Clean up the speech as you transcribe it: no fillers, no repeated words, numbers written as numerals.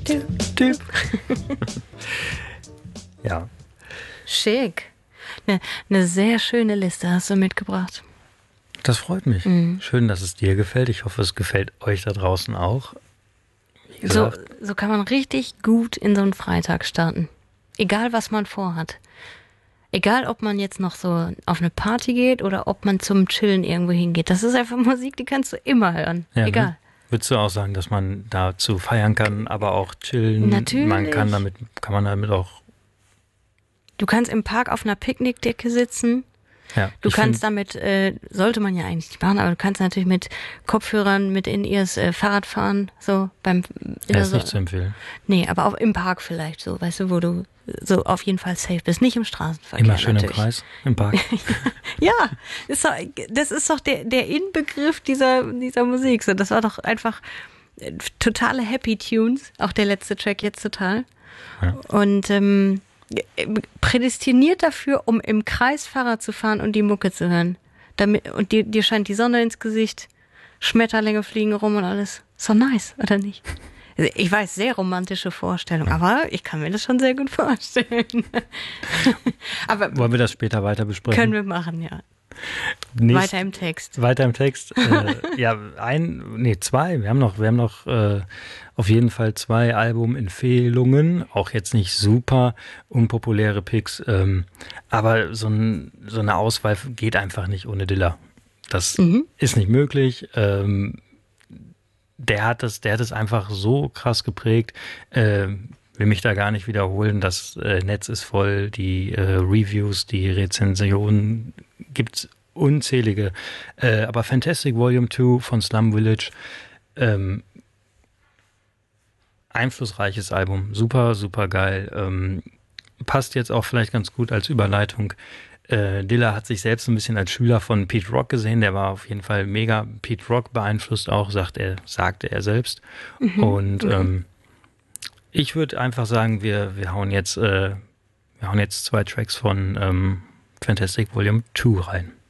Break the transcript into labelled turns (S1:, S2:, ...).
S1: Typ. Ja.
S2: Schick. Eine sehr schöne Liste hast du mitgebracht.
S1: Das freut mich. Schön, dass es dir gefällt. Ich hoffe, es gefällt euch da draußen auch.
S2: So kann man richtig gut in so einen Freitag starten. Egal, was man vorhat. Egal, ob man jetzt noch so auf eine Party geht oder ob man zum Chillen irgendwo hingeht. Das ist einfach Musik, die kannst du immer hören.
S1: Ja,
S2: egal.
S1: Ne? Würdest du auch sagen, dass man dazu feiern kann, aber auch chillen?
S2: Natürlich.
S1: Kann man damit auch...
S2: Du kannst im Park auf einer Picknickdecke sitzen.
S1: Ja,
S2: Du kannst damit, sollte man ja eigentlich nicht machen, aber du kannst natürlich mit Kopfhörern mit in ihrs Fahrrad fahren, so
S1: ist nicht zu empfehlen.
S2: Nee, aber auch im Park vielleicht, so, weißt du, wo du so auf jeden Fall safe bist, nicht im Straßenverkehr.
S1: Immer schön
S2: natürlich.
S1: im Kreis, im Park.
S2: Ja, das ist doch der Inbegriff dieser Musik. So, das war doch einfach totale Happy Tunes, auch der letzte Track jetzt total.
S1: Ja.
S2: Und prädestiniert dafür, um im Kreis Fahrrad zu fahren und die Mucke zu hören. Und dir scheint die Sonne ins Gesicht, Schmetterlinge fliegen rum und alles. Ist doch nice, oder nicht? Ich weiß, sehr romantische Vorstellung, aber ich kann mir das schon sehr gut vorstellen. Aber
S1: wollen wir das später weiter besprechen?
S2: Können wir machen, ja. Weiter im Text.
S1: Weiter im Text. Ja, zwei. Wir haben noch auf jeden Fall 2 Albumempfehlungen. Auch jetzt nicht super unpopuläre Picks. Aber so eine Auswahl geht einfach nicht ohne Dilla. Das ist nicht möglich. Der hat es einfach so krass geprägt. Will mich da gar nicht wiederholen. Das Netz ist voll. Die Reviews, die Rezensionen gibt's unzählige. Aber Fantastic Volume 2 von Slum Village, einflussreiches Album. Super, super geil. Passt jetzt auch vielleicht ganz gut als Überleitung. Dilla hat sich selbst ein bisschen als Schüler von Pete Rock gesehen. Der war auf jeden Fall mega Pete Rock beeinflusst auch, sagte er selbst. Und ich würde einfach sagen, wir hauen jetzt 2 Tracks von Fantastic Volume 2 rein.